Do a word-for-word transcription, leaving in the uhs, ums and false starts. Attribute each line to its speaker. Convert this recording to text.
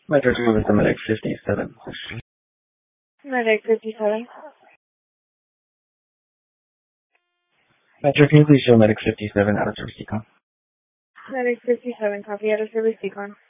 Speaker 1: Metro two is the Medic fifty-seven.
Speaker 2: Medic fifty-seven.
Speaker 1: Metro, can you please show Medic fifty-seven out of service decon?
Speaker 2: Medic fifty-seven, copy out of service decon.